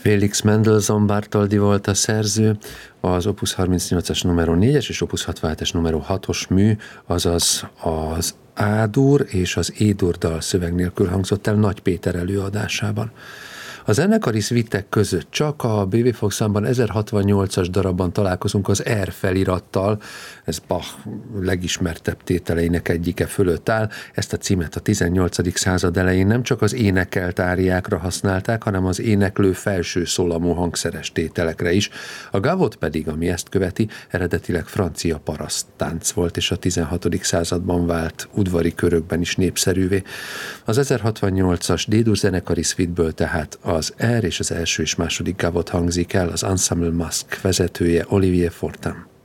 Félix Mendelssohn Bartholdy volt a szerző, az Opus 38-as numero 4-es és Opus 67-es numero 6-os mű, azaz az A-dur és az E-dur dal szöveg nélkül hangzott el Nagy Péter előadásában. A zenekari szvittek között csak a BW Fogszamban 1068-as darabban találkozunk az R felirattal, ez Bach legismertebb tételeinek egyike fölött áll. Ezt a címet a 18. század elején nem csak az énekelt áriákra használták, hanem az éneklő felső szólamú hangszeres tételekre is. A gavot pedig, ami ezt követi, eredetileg francia paraszttánc volt, és a 16. században vált udvari körökben is népszerűvé. Az 1068-as D-dur zenekari szvitből tehát az R és az első és második gavot hangzik el, az Ensemble Masque vezetője Olivier Fortin.